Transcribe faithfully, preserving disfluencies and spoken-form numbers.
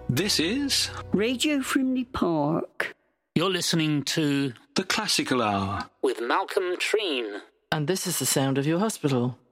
This is Radio Frimley Park. You're listening to The Classical Hour with Malcolm Treen. And this is the sound of your hospital.